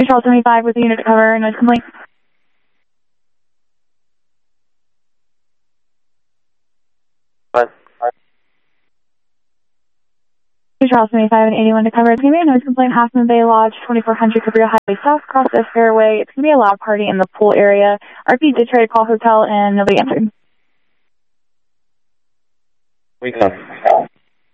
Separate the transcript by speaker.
Speaker 1: Charles 75 with the unit to cover, noise complaint.
Speaker 2: What?
Speaker 1: Charles 75 and 81 to cover. It's going to be a noise complaint, Half Moon Bay Lodge, 2400 Cabrillo Highway South, across the fairway. It's going to be a loud party in the pool area. RP did try to call hotel and nobody answered.
Speaker 2: We go.